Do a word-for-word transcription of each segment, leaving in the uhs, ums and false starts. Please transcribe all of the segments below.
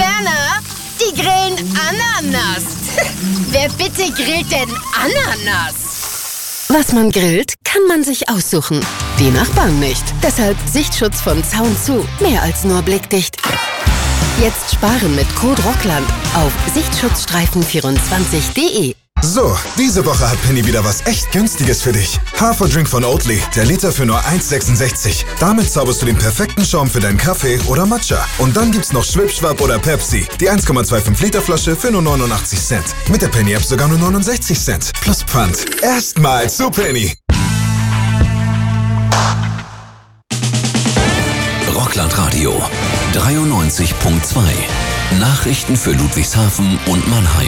Werner, die grillen Ananas. Wer bitte grillt denn Ananas? Was man grillt, kann man sich aussuchen. Die Nachbarn nicht. Deshalb Sichtschutz von Zaun zu. Mehr als nur blickdicht. Jetzt sparen mit Code Rockland auf sichtschutzstreifen vierundzwanzig punkt de. So, diese Woche hat Penny wieder was echt Günstiges für dich. Haferdrink von Oatly, der Liter für nur eins sechsundsechzig. Damit zauberst du den perfekten Schaum für deinen Kaffee oder Matcha. Und dann gibt's noch Schwipschwap oder Pepsi, die eins Komma fünfundzwanzig Liter Flasche für nur neunundachtzig Cent. Mit der Penny-App sogar nur neunundsechzig Cent. Plus Pfand. Erstmal zu Penny. Rockland Radio dreiundneunzig Komma zwei. Nachrichten für Ludwigshafen und Mannheim.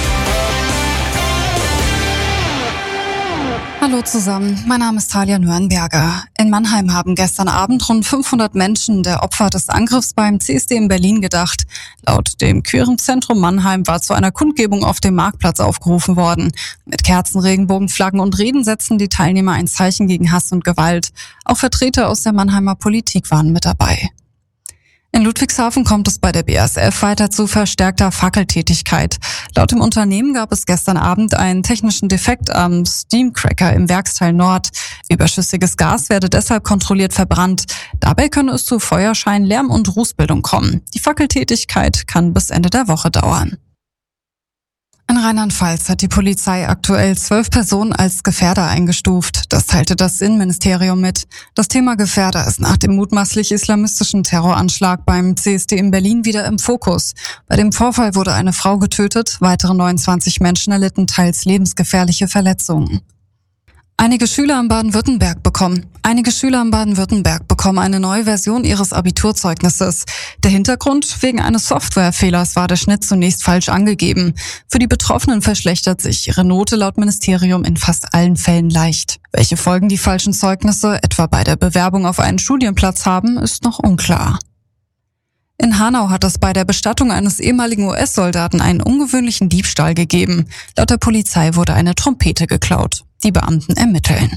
Hallo zusammen, mein Name ist Talia Nürnberger. In Mannheim haben gestern Abend rund fünfhundert Menschen der Opfer des Angriffs beim C S D in Berlin gedacht. Laut dem Queeren Zentrum Mannheim war zu einer Kundgebung auf dem Marktplatz aufgerufen worden. Mit Kerzen, Regenbogenflaggen und Reden setzten die Teilnehmer ein Zeichen gegen Hass und Gewalt. Auch Vertreter aus der Mannheimer Politik waren mit dabei. In Ludwigshafen kommt es bei der B A S F weiter zu verstärkter Fackeltätigkeit. Laut dem Unternehmen gab es gestern Abend einen technischen Defekt am Steamcracker im Werksteil Nord. Überschüssiges Gas werde deshalb kontrolliert verbrannt. Dabei könne es zu Feuerschein, Lärm und Rußbildung kommen. Die Fackeltätigkeit kann bis Ende der Woche dauern. In Rheinland-Pfalz hat die Polizei aktuell zwölf Personen als Gefährder eingestuft. Das teilte das Innenministerium mit. Das Thema Gefährder ist nach dem mutmaßlich islamistischen Terroranschlag beim C S D in Berlin wieder im Fokus. Bei dem Vorfall wurde eine Frau getötet, weitere neunundzwanzig Menschen erlitten teils lebensgefährliche Verletzungen. Einige Schüler in Baden-Württemberg bekommen. Einige Schüler in Baden-Württemberg bekommen eine neue Version ihres Abiturzeugnisses. Der Hintergrund: Wegen eines Softwarefehlers war der Schnitt zunächst falsch angegeben. Für die Betroffenen verschlechtert sich ihre Note laut Ministerium in fast allen Fällen leicht. Welche Folgen die falschen Zeugnisse etwa bei der Bewerbung auf einen Studienplatz haben, ist noch unklar. In Hanau hat es bei der Bestattung eines ehemaligen U S-Soldaten einen ungewöhnlichen Diebstahl gegeben. Laut der Polizei wurde eine Trompete geklaut. Die Beamten ermitteln.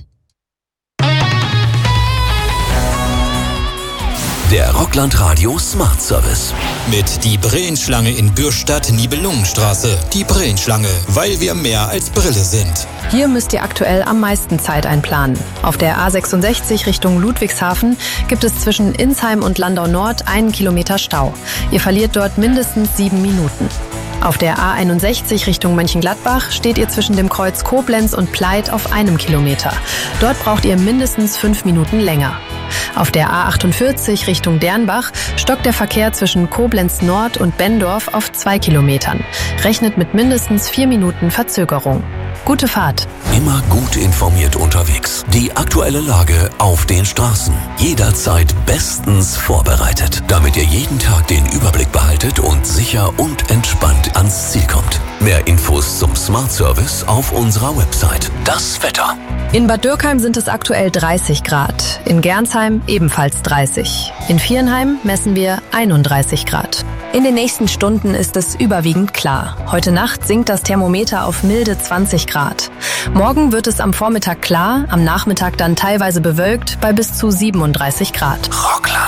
Der Rockland Radio Smart Service. Mit die Brillenschlange in Bürstadt-Nibelungenstraße. Die Brillenschlange, weil wir mehr als Brille sind. Hier müsst ihr aktuell am meisten Zeit einplanen. Auf der A sechsundsechzig Richtung Ludwigshafen gibt es zwischen Insheim und Landau Nord einen Kilometer Stau. Ihr verliert dort mindestens sieben Minuten. Auf der A einundsechzig Richtung Mönchengladbach steht ihr zwischen dem Kreuz Koblenz und Pleit auf einem Kilometer. Dort braucht ihr mindestens fünf Minuten länger. Auf der A achtundvierzig Richtung Dernbach stockt der Verkehr zwischen Koblenz Nord und Benndorf auf zwei Kilometern. Rechnet mit mindestens vier Minuten Verzögerung. Gute Fahrt. Immer gut informiert unterwegs. Die aktuelle Lage auf den Straßen. Jederzeit bestens vorbereitet, damit ihr jeden Tag den Überblick behaltet und sicher und entspannt ans Ziel kommt. Mehr Infos zum Smart Service auf unserer Website. Das Wetter. In Bad Dürkheim sind es aktuell dreißig Grad. In Gernsheim ebenfalls dreißig. In Viernheim messen wir einunddreißig Grad. In den nächsten Stunden ist es überwiegend klar. Heute Nacht sinkt das Thermometer auf milde zwanzig Grad. Morgen wird es am Vormittag klar, am Nachmittag dann teilweise bewölkt bei bis zu siebenunddreißig Grad. Rockland.